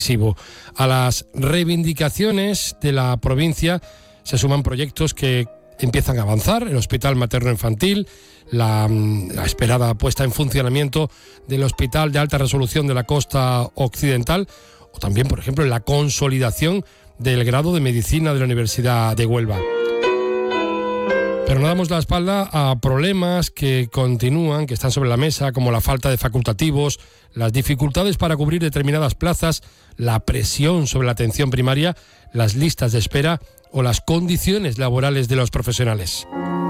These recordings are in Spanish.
A las reivindicaciones de la provincia se suman proyectos que empiezan a avanzar: el Hospital Materno-Infantil, la esperada puesta en funcionamiento del Hospital de Alta Resolución de la Costa Occidental, o también, por ejemplo, la consolidación del grado de Medicina de la Universidad de Huelva. Pero no damos la espalda a problemas que continúan, que están sobre la mesa, como la falta de facultativos, las dificultades para cubrir determinadas plazas, la presión sobre la atención primaria, las listas de espera o las condiciones laborales de los profesionales.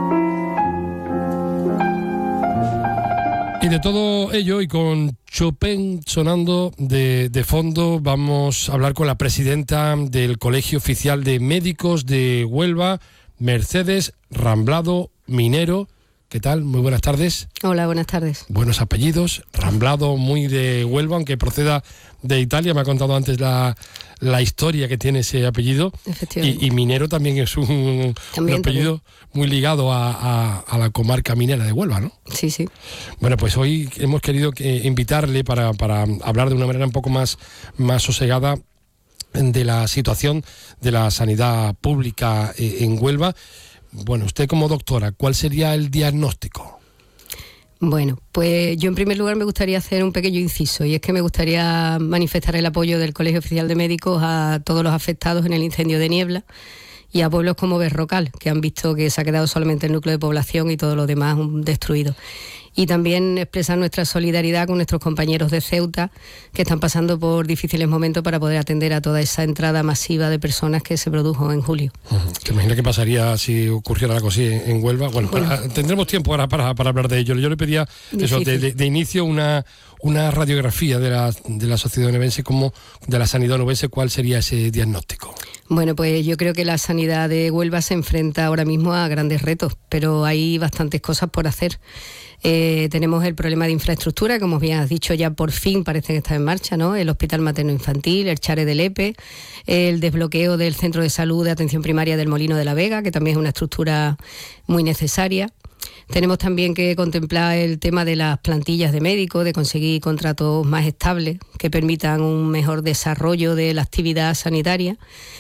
Y de todo ello, y con Chopin sonando de fondo, vamos a hablar con la presidenta del Colegio Oficial de Médicos de Huelva, Mercedes Ramblado Minero. ¿Qué tal? Muy buenas tardes. Hola, buenas tardes. Buenos apellidos. Ramblado, muy de Huelva, aunque proceda de Italia. Me ha contado antes la historia que tiene ese apellido. Efectivamente. Y Minero también es un apellido muy ligado a la comarca minera de Huelva, ¿no? Sí, sí. Bueno, pues hoy hemos querido invitarle para hablar de una manera un poco más sosegada de la situación de la sanidad pública en Huelva. Bueno, usted como doctora, ¿cuál sería el diagnóstico? Bueno, pues yo en primer lugar me gustaría hacer un pequeño inciso, y es que me gustaría manifestar el apoyo del Colegio Oficial de Médicos a todos los afectados en el incendio de Niebla y a pueblos como Berrocal, que han visto que se ha quedado solamente el núcleo de población y todo lo demás destruido. Y también expresar nuestra solidaridad con nuestros compañeros de Ceuta, que están pasando por difíciles momentos para poder atender a toda esa entrada masiva de personas que se produjo en julio. ¿Te imaginas qué pasaría si ocurriera algo así en Huelva? Bueno, tendremos tiempo ahora para hablar de ello. Yo le pedía eso, de inicio una radiografía de la sociedad onubense, como de la sanidad onubense. ¿Cuál sería ese diagnóstico? Bueno, pues yo creo que la sanidad de Huelva se enfrenta ahora mismo a grandes retos, pero hay bastantes cosas por hacer. Tenemos el problema de infraestructura, como bien has dicho, ya por fin parece que está en marcha, ¿no? El Hospital Materno-Infantil, el Chare de Lepe, el desbloqueo del Centro de Salud de Atención Primaria del Molino de la Vega, que también es una estructura muy necesaria. Tenemos también que contemplar el tema de las plantillas de médicos, de conseguir contratos más estables que permitan un mejor desarrollo de la actividad sanitaria.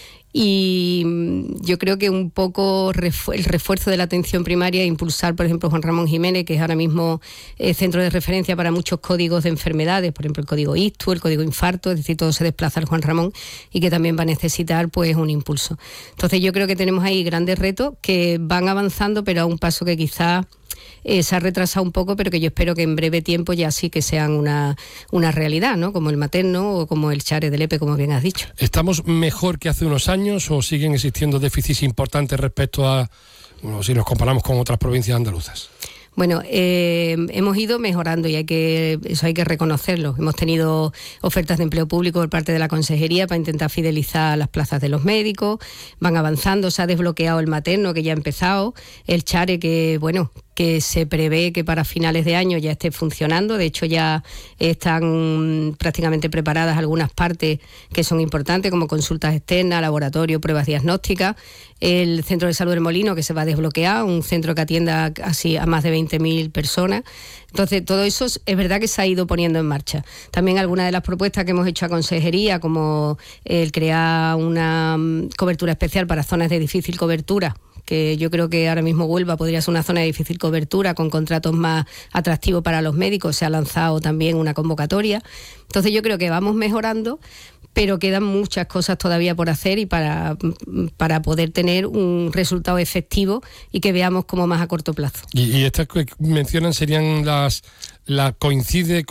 Y yo creo que un poco el refuerzo de la atención primaria, impulsar, por ejemplo, Juan Ramón Jiménez, que es ahora mismo centro de referencia para muchos códigos de enfermedades, por ejemplo el código ICTU, el código infarto, es decir, todo se desplaza al Juan Ramón, y que también va a necesitar pues un impulso. Entonces yo creo que tenemos ahí grandes retos que van avanzando, pero a un paso que quizás se ha retrasado un poco, pero que yo espero que en breve tiempo ya sí que sean una realidad, ¿no? Como el materno o como el Chare de Lepe, como bien has dicho. ¿Estamos mejor que hace unos años o siguen existiendo déficits importantes respecto a, si nos comparamos con otras provincias andaluzas? Bueno, hemos ido mejorando y eso hay que reconocerlo. Hemos tenido ofertas de empleo público por parte de la Consejería para intentar fidelizar las plazas de los médicos. Van avanzando, se ha desbloqueado el materno, que ya ha empezado, el Chare, que se prevé que para finales de año ya esté funcionando. De hecho, ya están prácticamente preparadas algunas partes que son importantes, como consultas externas, laboratorio, pruebas diagnósticas. El Centro de Salud del Molino, que se va a desbloquear, un centro que atienda así a más de 20.000 personas. Entonces, todo eso es verdad que se ha ido poniendo en marcha. También algunas de las propuestas que hemos hecho a Consejería, como el crear una cobertura especial para zonas de difícil cobertura, que yo creo que ahora mismo Huelva podría ser una zona de difícil cobertura con contratos más atractivos para los médicos. Se ha lanzado también una convocatoria. Entonces yo creo que vamos mejorando, pero quedan muchas cosas todavía por hacer y para poder tener un resultado efectivo y que veamos como más a corto plazo. Y estas que mencionan serían coincide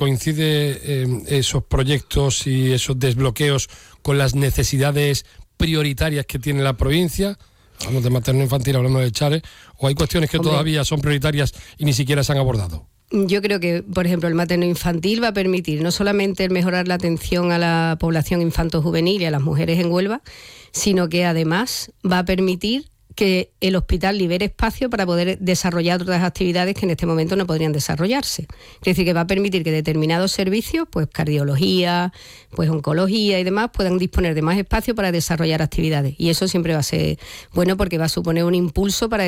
esos proyectos y esos desbloqueos con las necesidades prioritarias que tiene la provincia. Hablamos de materno infantil, hablamos de Chare, o hay cuestiones que todavía son prioritarias y ni siquiera se han abordado. Yo creo que, por ejemplo, el materno infantil va a permitir no solamente el mejorar la atención a la población infanto-juvenil y a las mujeres en Huelva, sino que además va a permitir que el hospital libere espacio para poder desarrollar otras actividades que en este momento no podrían desarrollarse. Es decir, que va a permitir que determinados servicios, pues cardiología, pues oncología y demás, puedan disponer de más espacio para desarrollar actividades. Y eso siempre va a ser bueno porque va a suponer un impulso para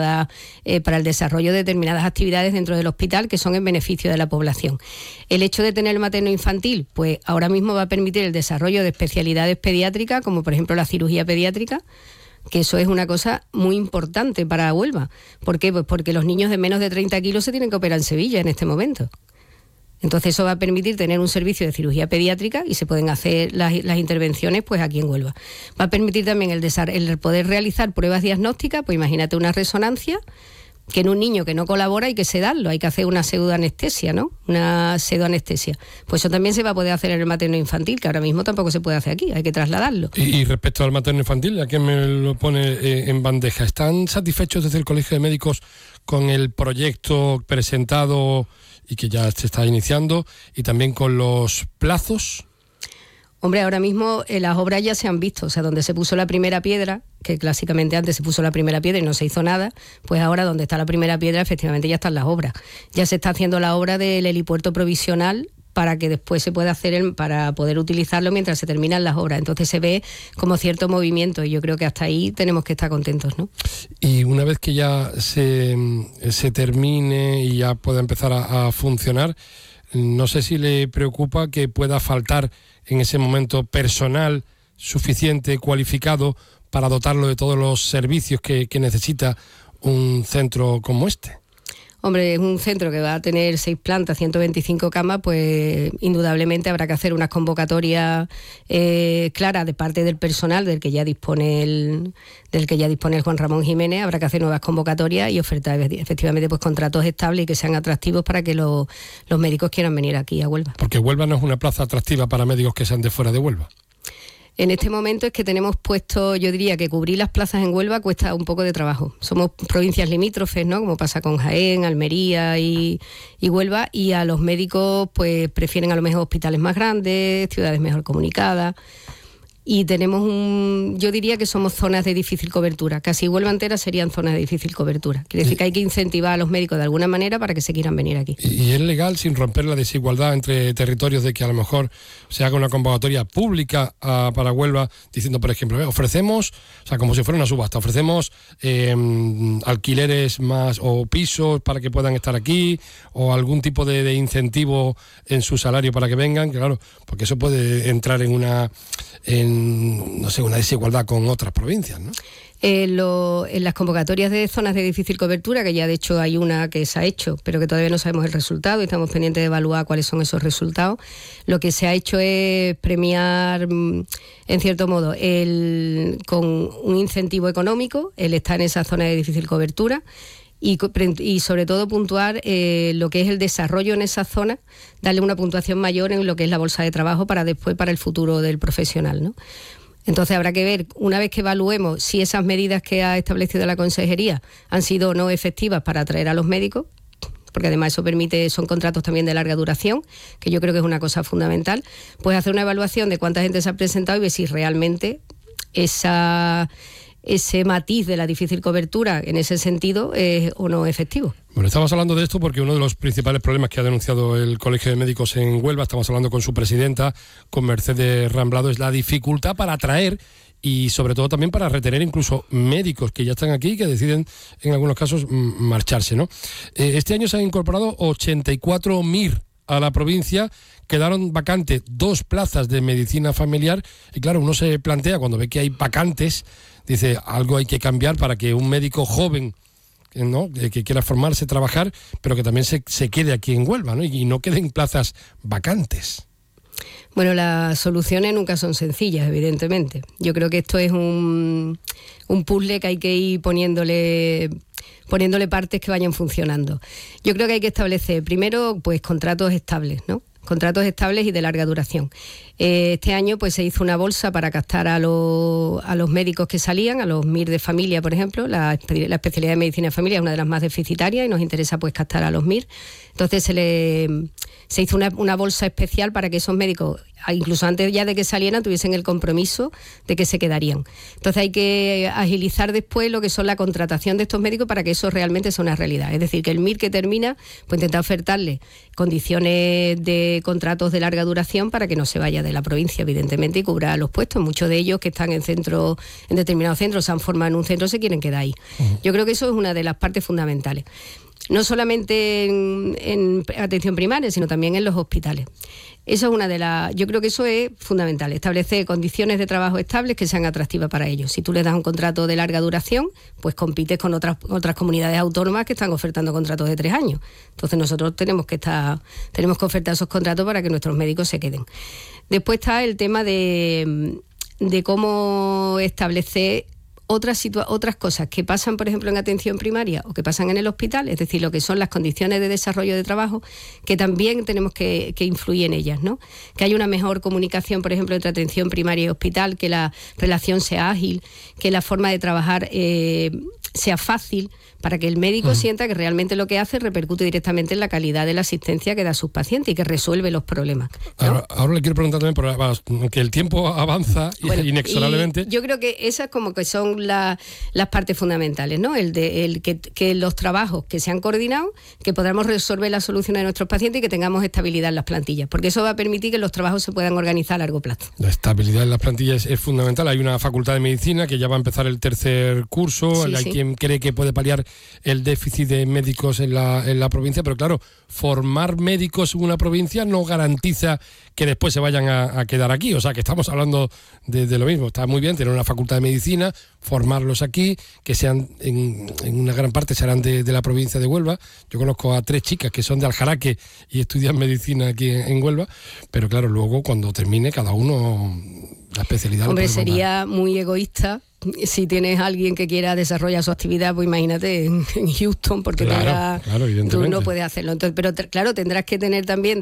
para el desarrollo de determinadas actividades dentro del hospital que son en beneficio de la población. El hecho de tener el materno-infantil, pues ahora mismo va a permitir el desarrollo de especialidades pediátricas, como por ejemplo la cirugía pediátrica, que eso es una cosa muy importante para Huelva. ¿Por qué? Pues porque los niños de menos de 30 kilos se tienen que operar en Sevilla en este momento. Entonces eso va a permitir tener un servicio de cirugía pediátrica y se pueden hacer las intervenciones pues aquí en Huelva. Va a permitir también el poder realizar pruebas diagnósticas, pues imagínate una resonancia, que en un niño que no colabora hay que sedarlo, hay que hacer una pseudoanestesia, ¿no? Una pseudoanestesia. Pues eso también se va a poder hacer en el materno infantil, que ahora mismo tampoco se puede hacer aquí, hay que trasladarlo. Y respecto al materno infantil, ya que me lo pone en bandeja, ¿están satisfechos desde el Colegio de Médicos con el proyecto presentado y que ya se está iniciando, y también con los plazos? Hombre, ahora mismo las obras ya se han visto, o sea, donde se puso la primera piedra, que clásicamente antes se puso la primera piedra y no se hizo nada, pues ahora donde está la primera piedra efectivamente ya están las obras. Ya se está haciendo la obra del helipuerto provisional para que después se pueda hacer, para poder utilizarlo mientras se terminan las obras. Entonces se ve como cierto movimiento y yo creo que hasta ahí tenemos que estar contentos, ¿no? Y una vez que ya se termine y ya pueda empezar a funcionar, no sé si le preocupa que pueda faltar en ese momento personal suficiente, cualificado, para dotarlo de todos los servicios que necesita un centro como este. Hombre, es un centro que va a tener 6 plantas, 125 camas, pues indudablemente habrá que hacer unas convocatorias claras de parte del personal del que ya dispone el Juan Ramón Jiménez. Habrá que hacer nuevas convocatorias y ofertar efectivamente pues contratos estables y que sean atractivos para que los médicos quieran venir aquí a Huelva. Porque Huelva no es una plaza atractiva para médicos que sean de fuera de Huelva. En este momento es que tenemos puesto, yo diría que cubrir las plazas en Huelva cuesta un poco de trabajo. Somos provincias limítrofes, ¿no? Como pasa con Jaén, Almería y Huelva, y a los médicos pues prefieren a lo mejor hospitales más grandes, ciudades mejor comunicadas. Y tenemos yo diría que somos zonas de difícil cobertura. Casi Huelva entera serían zonas de difícil cobertura. Quiere decir que hay que incentivar a los médicos de alguna manera para que se quieran venir aquí. ¿Y es legal, sin romper la desigualdad entre territorios, de que a lo mejor se haga una convocatoria pública para Huelva diciendo, por ejemplo, ofrecemos, o sea, como si fuera una subasta, ofrecemos alquileres más o pisos para que puedan estar aquí, o algún tipo de incentivo en su salario para que vengan? Claro, porque eso puede entrar en una desigualdad con otras provincias, ¿no? En las convocatorias de zonas de difícil cobertura, que ya de hecho hay una que se ha hecho, pero que todavía no sabemos el resultado y estamos pendientes de evaluar cuáles son esos resultados, lo que se ha hecho es premiar, en cierto modo, con un incentivo económico, el estar en esa zona de difícil cobertura, y sobre todo puntuar lo que es el desarrollo en esa zona, darle una puntuación mayor en lo que es la bolsa de trabajo para después, para el futuro del profesional, ¿no? Entonces habrá que ver, una vez que evaluemos si esas medidas que ha establecido la Consejería han sido o no efectivas para atraer a los médicos, porque además eso son contratos también de larga duración, que yo creo que es una cosa fundamental, pues hacer una evaluación de cuánta gente se ha presentado y ver si realmente ese matiz de la difícil cobertura en ese sentido es o no efectivo. Bueno, estamos hablando de esto porque uno de los principales problemas que ha denunciado el Colegio de Médicos en Huelva, estamos hablando con su presidenta, con Mercedes Ramblado, es la dificultad para atraer y sobre todo también para retener incluso médicos que ya están aquí y que deciden en algunos casos marcharse, ¿no? Este año se han incorporado 84 MIR a la provincia, quedaron vacantes 2 plazas de medicina familiar y claro, uno se plantea cuando ve que hay vacantes, dice, algo hay que cambiar para que un médico joven, ¿no?, que quiera formarse, trabajar, pero que también se quede aquí en Huelva, ¿no?, y no queden plazas vacantes. Bueno, las soluciones nunca son sencillas, evidentemente. Yo creo que esto es un puzzle que hay que ir poniéndole partes que vayan funcionando. Yo creo que hay que establecer primero pues contratos estables, ¿no? Contratos estables y de larga duración. Este año pues se hizo una bolsa para captar a los médicos que salían, a los MIR de familia, por ejemplo. La especialidad de medicina de familia es una de las más deficitarias y nos interesa pues captar a los MIR. Entonces se hizo una bolsa especial para que esos médicos, incluso antes ya de que salieran, tuviesen el compromiso de que se quedarían. Entonces hay que agilizar después lo que son la contratación de estos médicos para que eso realmente sea una realidad. Es decir, que el MIR que termina, pues intentar ofertarle condiciones de contratos de larga duración para que no se vaya de la provincia, evidentemente, y cubra los puestos. Muchos de ellos que están en determinados centros, se han formado en un centro, se quieren quedar ahí. Yo creo que eso es una de las partes fundamentales. No solamente en atención primaria, sino también en los hospitales. Eso es yo creo que eso es fundamental, establecer condiciones de trabajo estables que sean atractivas para ellos. Si tú les das un contrato de larga duración, pues compites con otras comunidades autónomas que están ofertando contratos de 3 años. Entonces nosotros tenemos que ofertar esos contratos para que nuestros médicos se queden. Después está el tema de cómo establecer otras cosas que pasan, por ejemplo, en atención primaria o que pasan en el hospital, es decir, lo que son las condiciones de desarrollo de trabajo, que también tenemos que influir en ellas, ¿no? Que haya una mejor comunicación, por ejemplo, entre atención primaria y hospital, que la relación sea ágil, que la forma de trabajar sea fácil, para que el médico sienta que realmente lo que hace repercute directamente en la calidad de la asistencia que da a sus pacientes y que resuelve los problemas, ¿no? Ahora le quiero preguntar también, que el tiempo avanza inexorablemente. Yo creo que esas como que son las partes fundamentales, ¿no? Que los trabajos que se han coordinado, que podamos resolver las soluciones de nuestros pacientes y que tengamos estabilidad en las plantillas, porque eso va a permitir que los trabajos se puedan organizar a largo plazo. La estabilidad en las plantillas es fundamental. Hay una facultad de medicina que ya va a empezar el 3er curso, hay quien cree que puede paliar el déficit de médicos en la provincia, pero claro, formar médicos en una provincia no garantiza que después se vayan a quedar aquí. O sea, que estamos hablando de lo mismo. Está muy bien tener una facultad de medicina, formarlos aquí, que sean en una gran parte serán de la provincia de Huelva. Yo conozco a 3 chicas que son de Aljaraque y estudian medicina aquí en Huelva, pero claro, luego cuando termine cada uno la especialidad. Hombre, sería muy egoísta si tienes a alguien que quiera desarrollar su actividad, pues imagínate en Houston, porque tú no puedes hacerlo. Entonces, pero claro, tendrás que tener también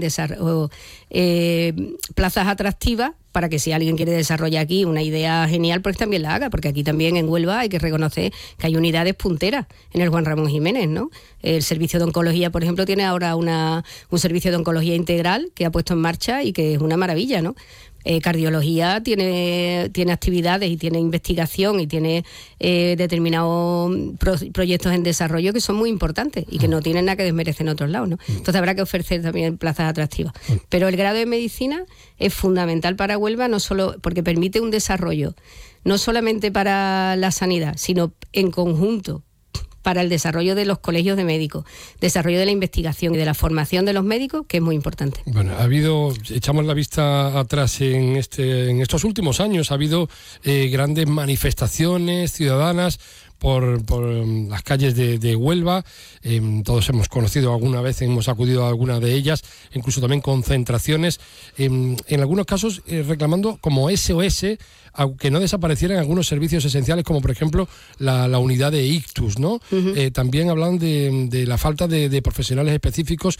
plazas atractivas para que si alguien quiere desarrollar aquí una idea genial, pues también la haga, porque aquí también en Huelva hay que reconocer que hay unidades punteras en el Juan Ramón Jiménez, ¿no? El servicio de oncología, por ejemplo, tiene ahora un servicio de oncología integral que ha puesto en marcha y que es una maravilla, ¿no? Cardiología tiene actividades y tiene investigación y tiene determinados proyectos en desarrollo que son muy importantes y que no tienen nada que desmerecer en otros lados, ¿no? Entonces habrá que ofrecer también plazas atractivas. Pero el grado de medicina es fundamental para Huelva, no solo porque permite un desarrollo, no solamente para la sanidad, sino en conjunto para el desarrollo de los colegios de médicos, desarrollo de la investigación y de la formación de los médicos, que es muy importante. Bueno, echamos la vista atrás en estos últimos años, ha habido grandes manifestaciones ciudadanas por las calles de Huelva. Todos hemos conocido alguna vez, hemos acudido a alguna de ellas, incluso también concentraciones, en algunos casos reclamando como SOS, aunque no desaparecieran algunos servicios esenciales, como por ejemplo la unidad de ictus, ¿no? También hablan de la falta de profesionales específicos,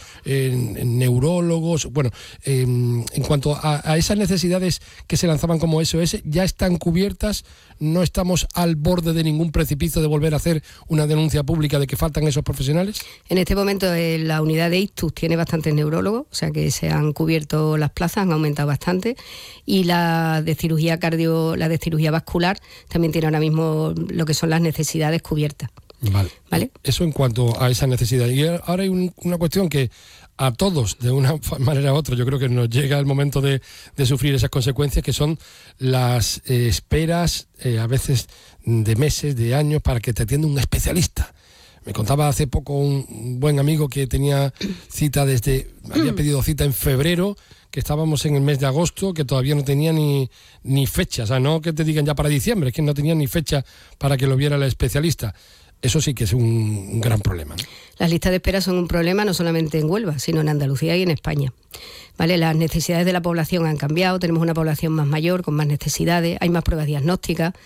neurólogos. Bueno, en cuanto a esas necesidades que se lanzaban como SOS, ¿ya están cubiertas? ¿No estamos al borde de ningún precipicio de volver a hacer una denuncia pública de que faltan esos profesionales? En este momento la unidad de ictus tiene bastantes neurólogos, o sea que se han cubierto las plazas, han aumentado bastante, y la de cirugía la de cirugía vascular también tiene ahora mismo lo que son las necesidades cubiertas. Vale. Eso en cuanto a esa necesidad. Y ahora hay una cuestión que a todos, de una manera u otra, yo creo que nos llega el momento de sufrir esas consecuencias, que son las esperas, a veces de meses, de años, para que te atienda un especialista. Me contaba hace poco un buen amigo que tenía cita había pedido cita en febrero, que estábamos en el mes de agosto, que todavía no tenía ni fecha. O sea, no que te digan ya para diciembre, es que no tenía ni fecha para que lo viera el especialista. Eso sí que es un gran problema, ¿no? Las listas de espera son un problema no solamente en Huelva, sino en Andalucía y en España. ¿Vale? Las necesidades de la población han cambiado, tenemos una población más mayor, con más necesidades, hay más pruebas diagnósticas.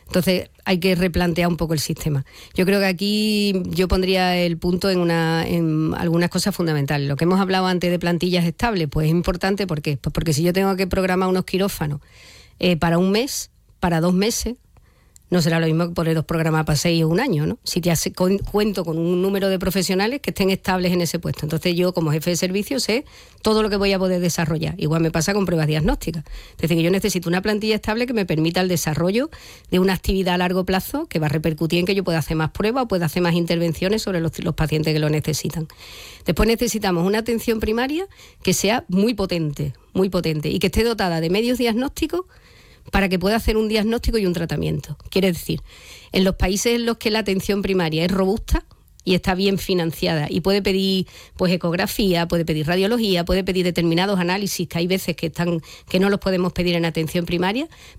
Entonces hay que replantear un poco el sistema. Yo creo que aquí yo pondría el punto en algunas cosas fundamentales. Lo que hemos hablado antes de plantillas estables, pues es importante. ¿Por qué? Pues porque si yo tengo que programar unos quirófanos para un mes, para 2 meses, no será lo mismo que ponerlos programar para 6 o 1 año, ¿no? Si cuento con un número de profesionales que estén estables en ese puesto. Entonces yo, como jefe de servicio, sé todo lo que voy a poder desarrollar. Igual me pasa con pruebas diagnósticas. Es decir, que yo necesito una plantilla estable que me permita el desarrollo de una actividad a largo plazo que va a repercutir en que yo pueda hacer más pruebas o pueda hacer más intervenciones sobre los pacientes que lo necesitan. Después necesitamos una atención primaria que sea muy potente y que esté dotada de medios diagnósticos para que pueda hacer un diagnóstico y un tratamiento. Quiere decir, en los países en los que la atención primaria es robusta y está bien financiada y puede pedir pues ecografía, puede pedir radiología, puede pedir determinados análisis que hay veces que no los podemos pedir en atención primaria,